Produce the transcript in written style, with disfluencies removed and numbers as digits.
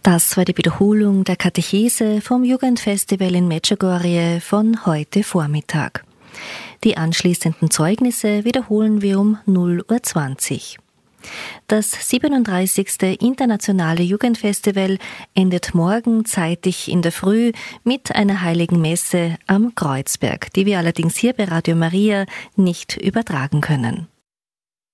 Das war die Wiederholung der Katechese vom Jugendfestival in Medjugorje von heute Vormittag. Die anschließenden Zeugnisse wiederholen wir um 0:20 Uhr. Das 37. Internationale Jugendfestival endet morgen zeitig in der Früh mit einer heiligen Messe am Kreuzberg, die wir allerdings hier bei Radio Maria nicht übertragen können.